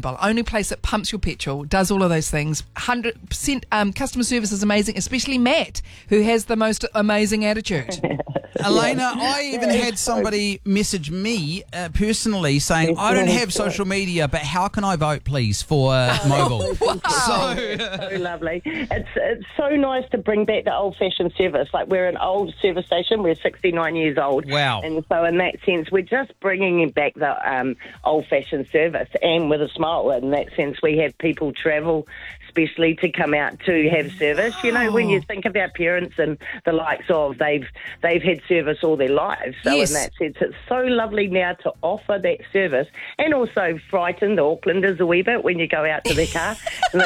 Mobil. Only place that pumps your petrol, does all of those things. 100% customer service is amazing, especially Matt, who has the most amazing attitude. Elena, I even had somebody message me personally saying, I don't have social media, but how can I vote, please, for Mobil? So lovely. It's so nice to bring back the old-fashioned service. Like, we're an old service station. We're 69 years old. Wow. And so in that sense, we're just bringing back the old-fashioned service, and with a smile. In that sense, we have people travel especially to come out to have service. You know, when you think of our parents and the likes of, they've had service all their lives. So Yes. in that sense, it's so lovely now to offer that service, and also frighten the Aucklanders a wee bit when you go out to their car.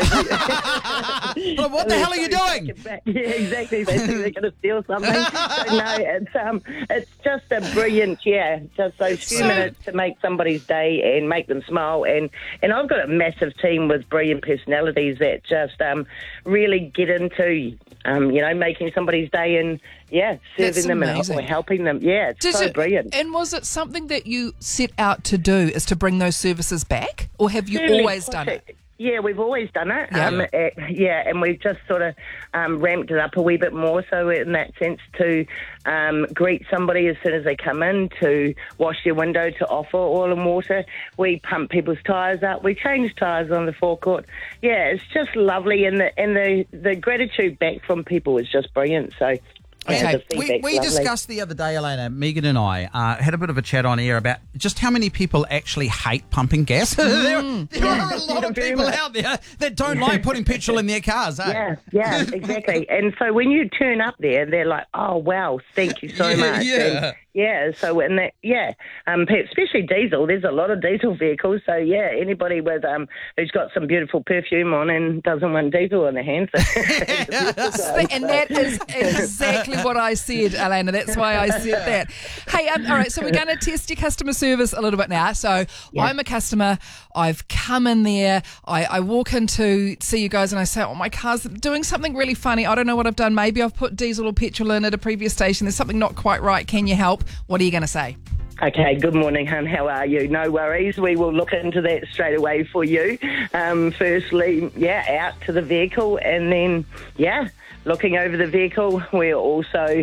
But what the hell are you doing? Yeah, exactly. They think they're going to steal something. So no, it's just a brilliant, just those few minutes to make somebody's day and make them smile. And I've got a massive team with brilliant personalities that just really get into, making somebody's day and, serving them amazing. or helping them. Yeah, it's brilliant. And was it something that you set out to do, is to bring those services back? Or have you Certainly always done it? Yeah, we've always done it. Yeah. And we've just sort of ramped it up a wee bit more. So in that sense, to greet somebody as soon as they come in, to wash their window, to offer oil and water. We pump people's tyres up. We change tyres on the forecourt. Yeah, it's just lovely, and the gratitude back from people is just brilliant. So. Okay. The feedback's We lovely. discussed the other day, Elena, Megan and I, had a bit of a chat on air about just how many people actually hate pumping gas. there are a lot of Very people much. out there that don't like putting petrol in their cars, eh? Yeah, exactly. And so when you turn up there, they're like, "Oh wow, thank you so much." Yeah. And, so in that, especially diesel. There's a lot of diesel vehicles. So anybody with who's got some beautiful perfume on and doesn't want diesel in their hands. And that is exactly what I said, Elena. That's why I said that. Hey, all right, so we're going to test your customer service a little bit now. So I'm a customer. I've come in there. I walk in to see you guys and I say, my car's doing something really funny. I don't know what I've done. Maybe I've put diesel or petrol in at a previous station. There's something not quite right. Can you help? What are you going to say? Okay, good morning, hun. How are you? No worries. We will look into that straight away for you. Firstly, out to the vehicle, and then, looking over the vehicle. We're also,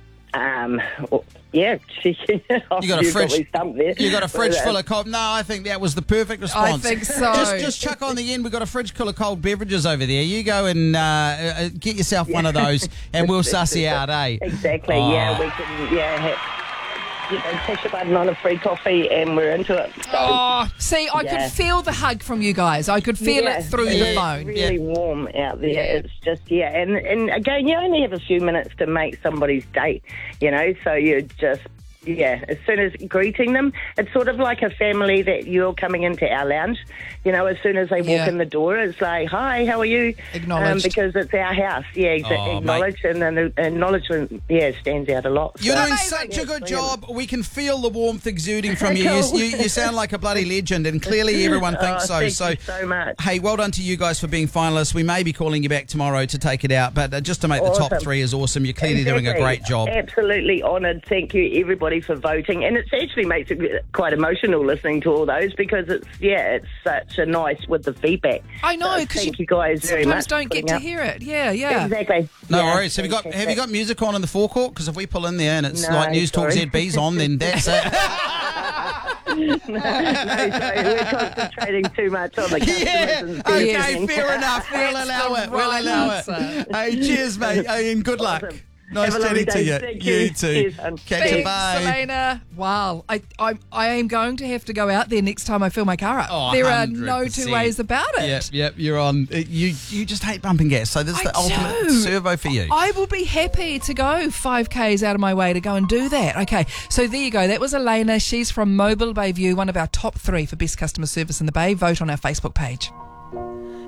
You got a fridge. You got a fridge But, full of cold. No, I think that was the perfect response. I think so. Just chuck on the end. We've got a fridge full of cold beverages over there. You go and get yourself one of those, and we'll suss you out, eh? Exactly. Oh. Yeah, we can. Push a button on a free coffee, and we're into it. So, I could feel the hug from you guys. I could feel it through the phone. Really warm out there. It's just and again, you only have a few minutes to make somebody's day, so you just. As soon as greeting them, it's sort of like a family that you're coming into our lounge. As soon as they walk in the door, it's like, "Hi, how are you?" Acknowledged. Because it's our house. Yeah, acknowledged, and then the acknowledgement, stands out a lot. You're So- doing such a good job. We can feel the warmth exuding from you. You sound like a bloody legend, and clearly everyone thinks so. Thank you so much. Hey, well done to you guys for being finalists. We may be calling you back tomorrow to take it out, but just to make the top three is awesome. You're clearly doing a great job. Absolutely honoured. Thank you, everybody, for voting. And it actually makes it quite emotional listening to all those, because it's such a nice with the feedback. I know, So because thank you guys very much. sometimes don't get for to putting hear it. Yeah. Exactly. No Yeah, worries. Have you got music on in the forecourt? Because if we pull in there and it's No, like News Talk sorry. ZB's on, then that's it. No, sorry, we're concentrating too much on the customers. and Okay, everything. fair enough. We'll allow it. We'll allow it. Hey, cheers, mate. Hey, and good luck. Awesome. Nice Have a lovely chatting to day. you. Thank You you. too. Cheers, hun. Catch you. Thanks, Bye. Selena. Wow. I am going to have to go out there next time I fill my car up. Oh, there are no 100%. two ways about it. Yep, you're on. You just hate bumping gas, so this is the ultimate servo for you. I will be happy to go 5Ks out of my way to go and do that. Okay, so there you go. That was Elena. She's from Mobil Bayview, one of our top 3 for best customer service in the Bay. Vote on our Facebook page.